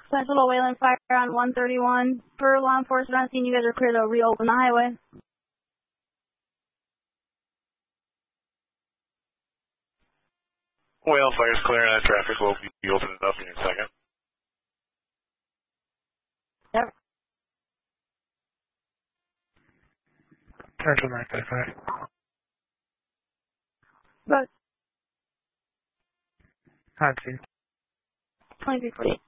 Sentinel Wayland fire on 131. For law enforcement on scene, you guys are clear to reopen the highway. Wayland fire's clear and that traffic will be opening up in a second. Yep. Turn to the right, 35. But On scene. 2340.